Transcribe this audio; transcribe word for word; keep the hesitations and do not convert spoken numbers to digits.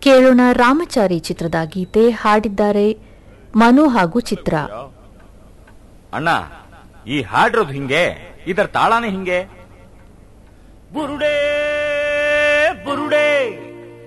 ಕೇಳೋಣ ರಾಮಚಾರಿ ಚಿತ್ರದ ಗೀತೆ. ಹಾಡಿದ್ದಾರೆ ಮನು ಹಾಗೂ ಚಿತ್ರ. ಅಣ್ಣ, ಈ ಹಾಡಿರೋದು ಹಿಂಗೆ, ಇದರ ತಾಳಾನೇ ಹಿಂಗೆ. ಬುರುಡೆ ಬುರುಡೆ